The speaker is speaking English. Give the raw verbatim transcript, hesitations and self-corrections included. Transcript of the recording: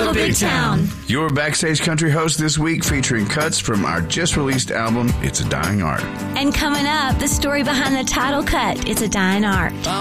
Little Big Town. Your Backstage Country host this week, featuring cuts from our just-released album, It's a Dying Art. And coming up, the story behind the title cut, It's a Dying Art.